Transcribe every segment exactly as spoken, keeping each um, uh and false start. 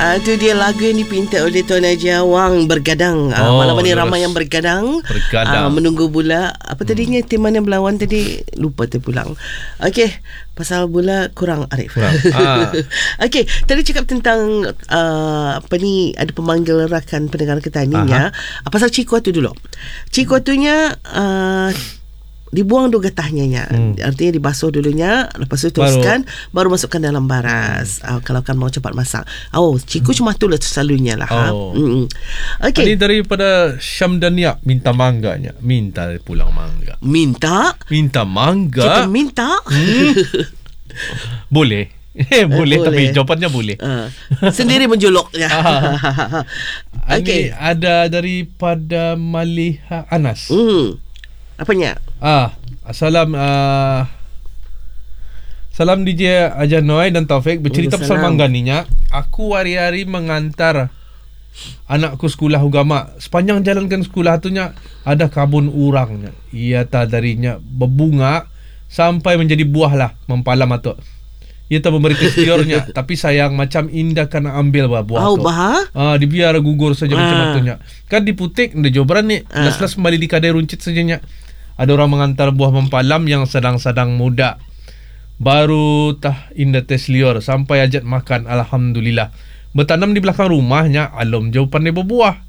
Uh, itu dia lagu yang dipinta oleh Tuan Haji Awang, Bergadang. Uh, Oh, malam ni terus. ramai yang bergadang. Bergadang. Uh, menunggu bola. Apa tadinya tim mana berlawan tadi? Lupa terpulang. Okey, pasal bola kurang Arif. Kurang. Ah. Okey, tadi cakap tentang uh, apa ni, ada pemanggil rakan pendengar kita ni ya. Uh, pasal Cikuatu dulu. Cikuatunya uh, dibuang dulu getahnya nya. Hmm. Artinya dibasuh dulunya, lepas tu teruskan baru, baru masukkan dalam baras. Hmm. Uh, kalau kan mau cepat masak. Oh, ciku hmm. cuma tu lah selalunya lah. Oh. Ha? Hmm. Okey. Ini daripada Syamdania, minta mangganya. Minta pulang mangga. Minta? Minta mangga. Kita minta? Hmm. Boleh. Eh, boleh, boleh, tapi jawapannya boleh. Uh, sendiri menjoloknya. Okey, ada daripada Maliha Anas. Hmm. Apanya? Ah, salam uh, salam D J Ajanoy dan Taufik. Bercerita pasal mangga ni nya. Aku hari-hari mengantar anakku sekolah agama. Sepanjang jalankan sekolah tu nya ada kabun urangnya. Ia tak darinya berbunga sampai menjadi buah lah, mempalam atau. Ia tak memberi teksturnya, tapi sayang macam indah kena ambil buah oh, tu. Bah? Ah, dibiar gugur saja ah. macam atunya. Kan diputik, dia jobran ni. Ah. Las-las kembali di kadai runcit sajanya. Ada orang mengantar buah mempalam yang sedang-sedang muda. Baru tah indah tes lior sampai ajat makan, alhamdulillah. Bertanam di belakang rumahnya, alom jauh pandai berbuah.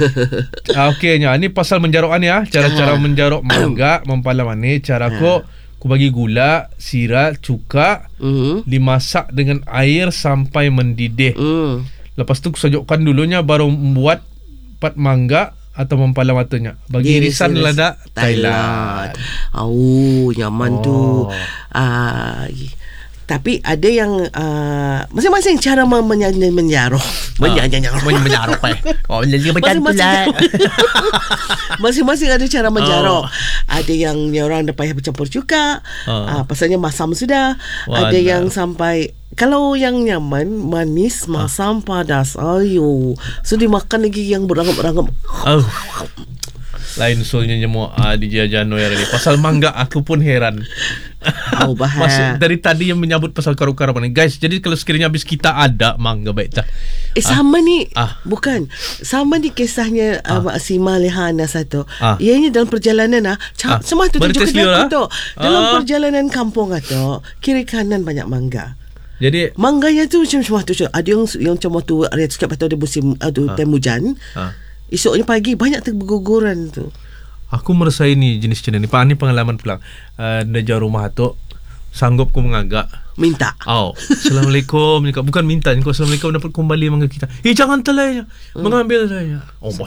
ah, Okeynya, ini pasal menjarok ni ya. Cara-cara menjarok mangga mempalam ni, cara ko aku bagi gula, sirap, cuka, uh-huh. dimasak dengan air sampai mendidih. Uh. Lepas tu kusajukkan dulunya, baru membuat pat mangga atau mempalam watunya. Bagi irisan lada Thailand. Oh, nyaman oh. tu. Ah, tapi ada yang uh, masing-masing cara menyanyi menjarok. Menyanyi menjarok eh. Oh, lagi macam tu lah. Masing-masing ada cara menjarok. Oh. Ada yang orang dah payah bercampur cuka. Oh. Uh, pasalnya masam sudah. Wala. Ada yang sampai, kalau yang nyaman, manis, masam, oh. padas. Ayo. So dimakan lagi yang beranggup-ranggup. Oh. Lain soalnya nyemua uh, di Jajano ya ni. Pasal mangga aku pun heran. Oh, Masuk dari tadi yang menyambut pasal karu-karu ni. Guys, jadi kalau sekiranya habis kita ada mangga baik tak? Eh sama ah. ni. Ah. Bukan. Sama ni kisahnya ah. uh, si Malihana satu. Ah. Ianya dalam perjalanan ah, ca- ah. semua tu tunjuk kerja tu. Dalam ah. perjalanan kampung atau kiri kanan banyak mangga. Jadi mangganya tu macam semua tu. Ada yang yang macam tu area sikit patut ada musim ada ah. time hujan. Ah. Esoknya pagi banyak terguguran tu. Aku merasa ini jenis macam ni. Pak ni pengalaman pulang. Uh, Dah rumah tu sanggup ku mengagak. Minta. Oh, Assalamualaikum. Bukan minta. Assalamualaikum dapat kembali mangga kita. Eh jangan telainya. Hmm. Mengambil saya. Oh,